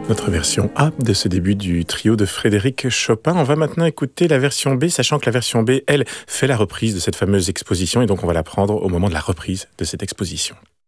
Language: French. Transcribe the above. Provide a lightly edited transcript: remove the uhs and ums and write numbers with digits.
Notre version A de ce début du trio de Frédéric Chopin. On va maintenant écouter la version B, sachant que la version B, elle, fait la reprise de cette fameuse exposition et donc on va la prendre au moment de la reprise de cette exposition.